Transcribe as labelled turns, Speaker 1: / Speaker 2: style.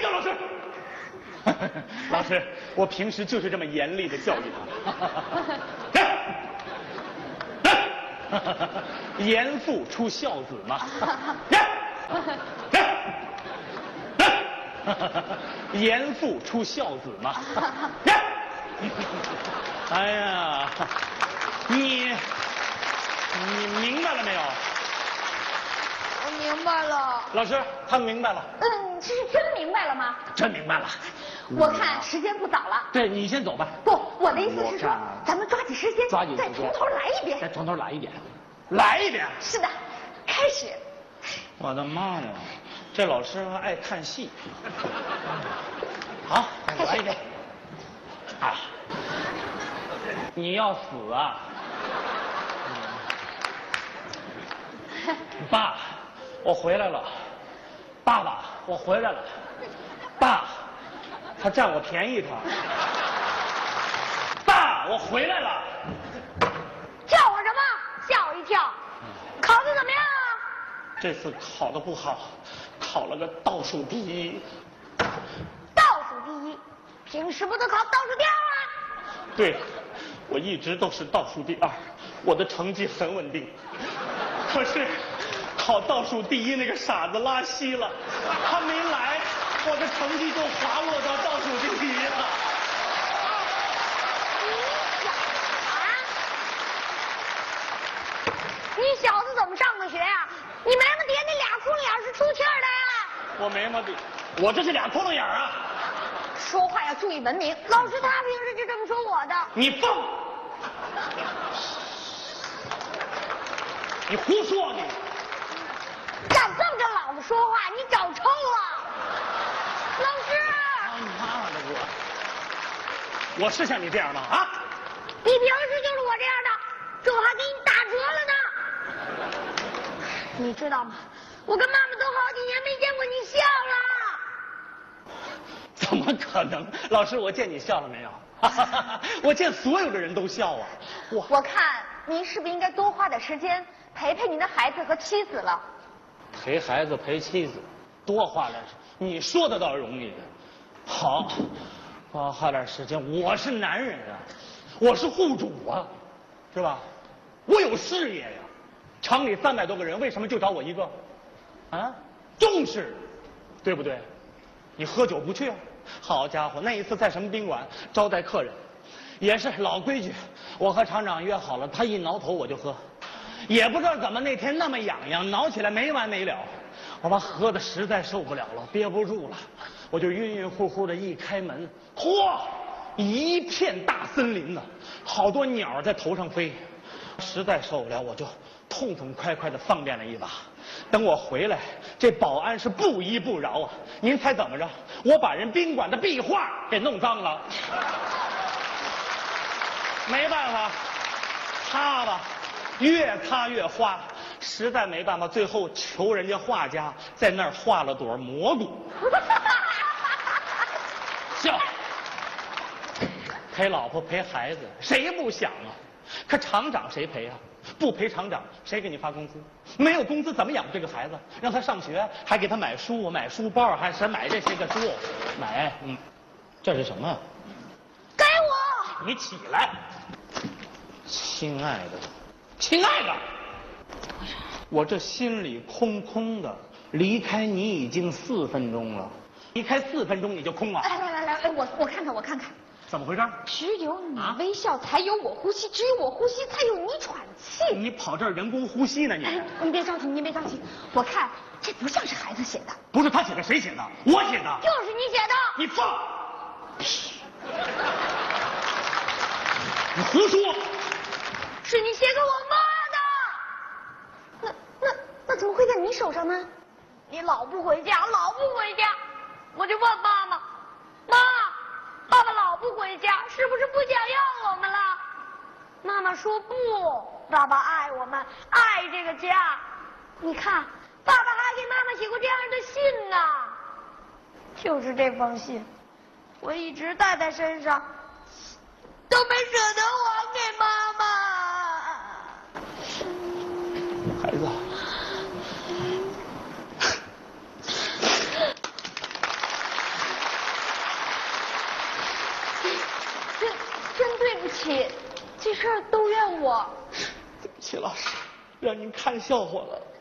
Speaker 1: 叫老师。老师，我平时就是这么严厉的教育他。严父出孝子嘛。严父出孝子嘛。哎呀，你明白了没有？
Speaker 2: 我明白了。
Speaker 1: 老师，他明白了。
Speaker 2: 这是真明白了吗？
Speaker 1: 真明白了。
Speaker 2: 我看时间不早了。
Speaker 1: 对，你先走吧。
Speaker 2: 不，我的意思是说，咱们抓紧时间，再从头来一遍。
Speaker 1: 再从头来一遍。来一遍。
Speaker 2: 是的，开始。
Speaker 1: 我的妈呀，这老师还爱看戏。好，来一遍。啊，你要死啊！爸，我回来了。爸爸，我回来了。爸，他占我便宜他。爸，我回来了。
Speaker 2: 叫我什么？吓我一跳。考得怎么样啊？
Speaker 1: 这次考得不好，考了个倒数第一。
Speaker 2: 倒数第一？平时不都考倒数第二吗？
Speaker 1: 对，我一直都是倒数第二，我的成绩很稳定。可是考倒数第一那个傻子拉稀了，他没来，我的成绩就滑落到倒数第一了。
Speaker 2: 你小子怎么上的学呀？你眉毛底下那俩窟窿眼是出气儿的呀？
Speaker 1: 我眉毛底，我这是俩窟窿眼啊！
Speaker 2: 说话要注意文明，老师他平时就这么说我的。
Speaker 1: 你疯！你胡说你！
Speaker 2: 敢这么跟老子说话，你找抽了！老师！
Speaker 1: 你妈的我是像你这样吗？啊！
Speaker 2: 你平时就是我这样的，这我还给你打折了呢。你知道吗？我跟妈妈都好几年没见过你笑了。
Speaker 1: 怎么可能？老师，我见你笑了没有？我见所有的人都笑啊！
Speaker 2: 我看您是不是应该多花点时间陪陪您的孩子和妻子了？
Speaker 1: 陪孩子陪妻子，多花点时间，你说的倒容易。好，多花点时间。我是男人啊，我是户主啊，是吧？我有事业呀。厂里300多个人，为什么就找我一个？啊，重视，对不对？你喝酒不去啊？好家伙，那一次在什么宾馆招待客人，也是老规矩，我和厂长约好了，他一挠头我就喝，也不知道怎么那天那么痒痒，挠起来没完没了，我把喝的实在受不了了，憋不住了，我就晕晕乎乎的一开门，嚯，一片大森林呢，好多鸟在头上飞，实在受不了，我就痛痛快快的放便了一把。等我回来，这保安是不依不饶啊！您猜怎么着？我把人宾馆的壁画给弄脏了。没办法，擦吧，越擦越花，实在没办法，最后求人家画家在那儿画了朵蘑菇。笑，陪老婆陪孩子，谁不想啊？可厂长谁陪啊？不陪厂长，谁给你发工资？没有工资怎么养这个孩子？让他上学，还给他买书、买书包，还是买这些个书，买，这是什么？
Speaker 2: 给我！
Speaker 1: 你起来，亲爱的，亲爱的，我这心里空空的，离开你已经4分钟了，离开4分钟你就空了。
Speaker 2: 来，我看看，我看看。
Speaker 1: 怎么回事？
Speaker 2: 只有你微笑，才有我呼吸；只有我呼吸，才有你喘气。
Speaker 1: 你跑这儿人工呼吸呢？
Speaker 2: 你别着急，您别着急。我看这不像是孩子写的。
Speaker 1: 不是他写的，谁写的？我写的。
Speaker 2: 就是你写的。
Speaker 1: 你放屁！你胡说！
Speaker 2: 是你写给我妈的。那怎么会在你手上呢？你老不回家，我就问妈妈，妈。爸爸老不回家，是不是不想要我们了？妈妈说不，爸爸爱我们，爱这个家。你看，爸爸还给妈妈写过这样的信呢。就是这封信，我一直带在身上，都没舍得还给妈妈。
Speaker 1: 孩子。
Speaker 2: 真对不起，这事儿都怨我。
Speaker 1: 对不起，老师，让您看笑话了。